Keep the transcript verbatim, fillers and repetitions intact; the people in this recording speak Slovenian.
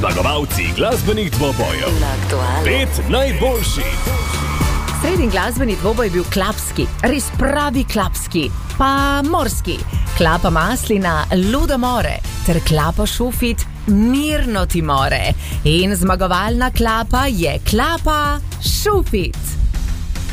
Zmagovalci glasbenih dvobojev. Pet najboljših. Sredin glasbeni dvoboj je bil klapski, res pravi klapski, pa morski. Klapa Maslina, Ludo more, ter klapa Šufit, Mirno ti more. In zmagovalna klapa je klapa Šufit.